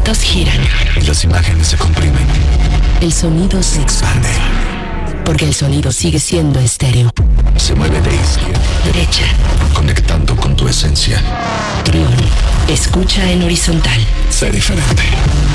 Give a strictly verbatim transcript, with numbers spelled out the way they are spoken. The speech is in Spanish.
datos giran. Y las imágenes se comprimen. El sonido se expande. Porque el sonido sigue siendo estéreo. Se mueve de izquierda a derecha, conectando con tu esencia. Trión, escucha en horizontal. Sé diferente.